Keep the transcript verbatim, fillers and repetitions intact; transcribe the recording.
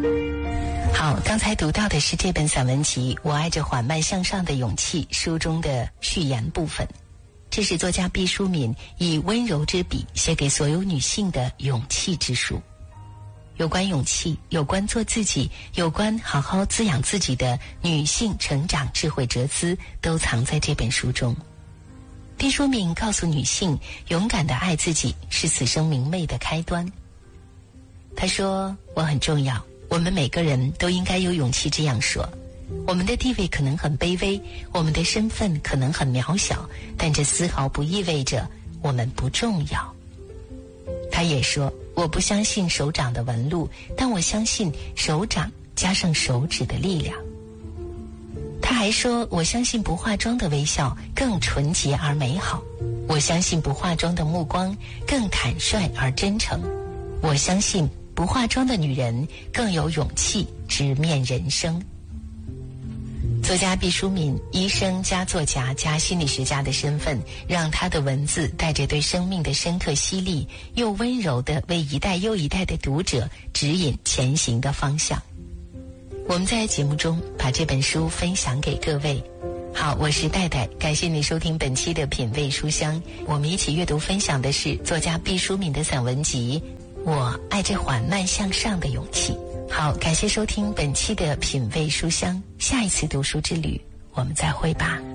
好，刚才读到的是这本散文集《我爱着缓慢向上的勇气》书中的序言部分。这是作家毕淑敏以温柔之笔写给所有女性的勇气之书。有关勇气，有关做自己，有关好好滋养自己的女性成长智慧哲思，都藏在这本书中。毕淑敏告诉女性，勇敢地爱自己是此生明媚的开端。她说，我很重要，我们每个人都应该有勇气这样说。我们的地位可能很卑微，我们的身份可能很渺小，但这丝毫不意味着我们不重要。他也说，我不相信手掌的纹路，但我相信手掌加上手指的力量。他还说，我相信不化妆的微笑更纯洁而美好，我相信不化妆的目光更坦率而真诚，我相信不化妆的女人更有勇气直面人生。作家毕淑敏医生加作家加心理学家的身份，让他的文字带着对生命的深刻犀利，又温柔地为一代又一代的读者指引前行的方向。我们在节目中把这本书分享给各位。好，我是戴戴，感谢你收听本期的品味书香。我们一起阅读分享的是作家毕淑敏的散文集《我爱着缓慢向上的勇气》。好，感谢收听本期的品味书香，下一次读书之旅我们再会吧。